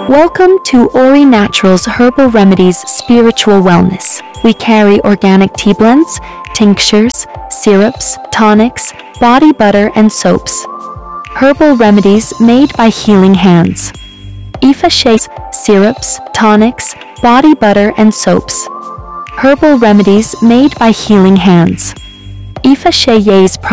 Welcome to Ori Naturals Herbal Remedies Spiritual Wellness. We carry organic tea blends, tinctures, syrups, tonics, body butter, and soaps. Herbal remedies made by healing hands. Ifa shakes, syrups, tonics, body butter, and soaps. Herbal remedies made by healing hands. Ifa Shayes